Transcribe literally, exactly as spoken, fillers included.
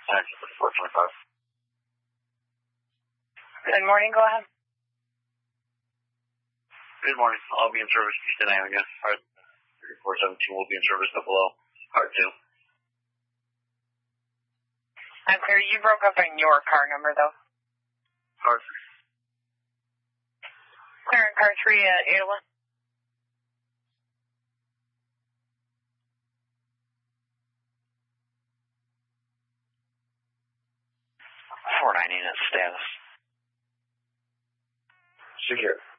four twenty-five. Good morning, go ahead. Good morning. I'll be in service Easton Avenue. Hard four seventeen will be in service up below. Hard two. I'm clear. You broke up on your car number, though. Car three. Clear in car three at eight oh one. four ninety at status. Secure.